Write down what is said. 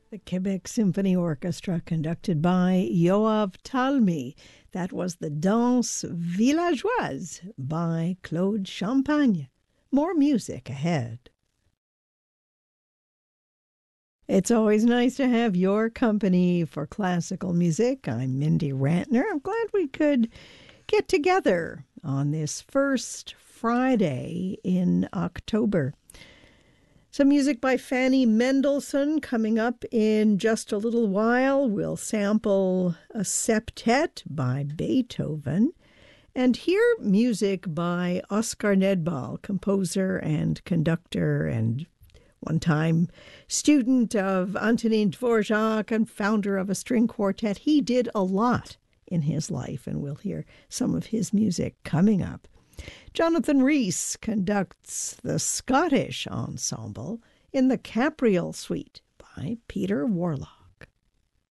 The Quebec Symphony Orchestra, conducted by Yoav Talmy. That was the Danse Villageoise by Claude Champagne. More music ahead. It's always nice to have your company for classical music. I'm Mindy Rantner. I'm glad we could get together on this first Friday in October. Some music by Fanny Mendelssohn coming up in just a little while. We'll sample a septet by Beethoven and hear music by Oskar Nedbal, composer and conductor and one-time student of Antonin Dvorak and founder of a string quartet. He did a lot in his life, and we'll hear some of his music coming up. Jonathan Rhys conducts the Scottish Ensemble in the Capriol Suite by Peter Warlock.